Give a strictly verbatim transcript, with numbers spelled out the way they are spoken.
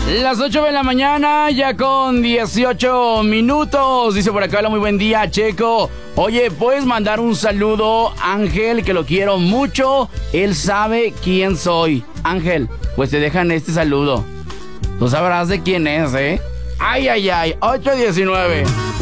Las ocho de la mañana, ya con dieciocho minutos. Dice por acá, hola, muy buen día, Checo. Oye, ¿puedes mandar un saludo, Ángel, que lo quiero mucho? Él sabe quién soy. Ángel, pues te dejan este saludo. Tú sabrás de quién es, ¿eh? Ay, ay, ay, ocho diecinueve.